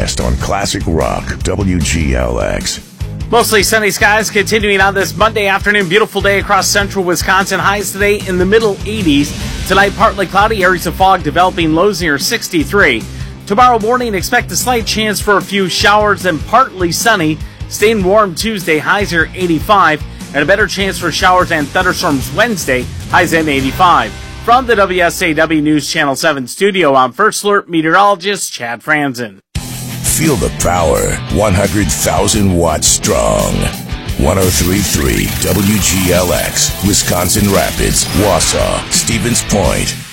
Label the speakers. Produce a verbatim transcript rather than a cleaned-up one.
Speaker 1: forecast on Classic Rock W G L X.
Speaker 2: Mostly sunny skies continuing on this Monday afternoon. Beautiful day across central Wisconsin. Highs today in the middle eighties. Tonight, partly cloudy, areas of fog developing, lows near sixty-three. Tomorrow morning, expect a slight chance for a few showers and partly sunny. Staying warm Tuesday, highs are eighty-five. And a better chance for showers and thunderstorms Wednesday, highs in eighty-five. From the W S A W News Channel seven studio, I'm First Alert meteorologist Chad Franzen.
Speaker 1: Feel the power, one hundred thousand watts strong. one oh three point three W G L X, Wisconsin Rapids, Wausau, Stevens Point.